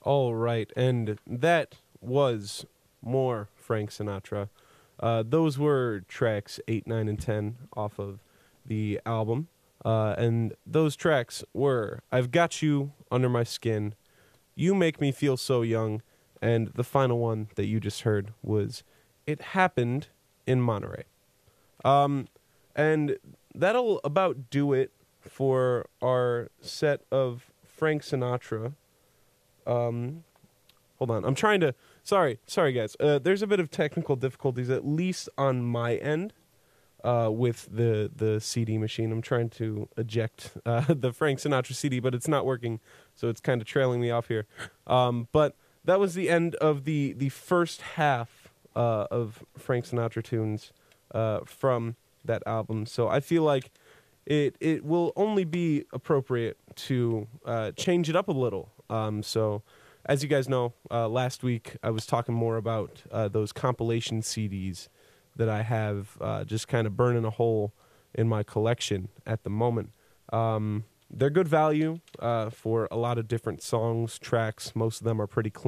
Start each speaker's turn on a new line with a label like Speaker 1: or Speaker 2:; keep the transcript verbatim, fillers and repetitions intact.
Speaker 1: All right, and that was more Frank Sinatra. Uh, those were tracks eight, nine, and ten off of the album. Uh, and those tracks were I've Got You Under My Skin, You Make Me Feel So Young, and the final one that you just heard was It Happened in Monterey. Um, and that'll about do it for our set of Frank Sinatra. Um, hold on. I'm trying to... Sorry, sorry, guys. Uh, there's a bit of technical difficulties, at least on my end, uh, with the, the C D machine. I'm trying to eject uh, the Frank Sinatra C D, but it's not working, so it's kind of trailing me off here. Um, but that was the end of the, the first half uh, of Frank Sinatra tunes uh, from that album. So I feel like it it will only be appropriate to uh, change it up a little. Um, so... As you guys know, uh, last week I was talking more about uh, those compilation C Ds that I have uh, just kind of burning a hole in my collection at the moment. Um, they're good value uh, for a lot of different songs, tracks. Most of them are pretty clean.